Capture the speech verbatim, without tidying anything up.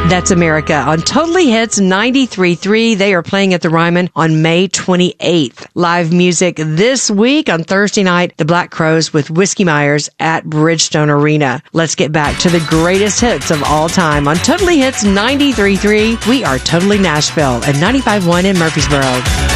That's America on Totally Hits ninety-three point three. They are playing at the Ryman on May twenty-eighth. Live music this week on Thursday night, the Black Crowes with Whiskey Myers at Bridgestone Arena. Let's get back to the greatest hits of all time on Totally Hits ninety-three point three. We are Totally Nashville and ninety-five point one in Murfreesboro.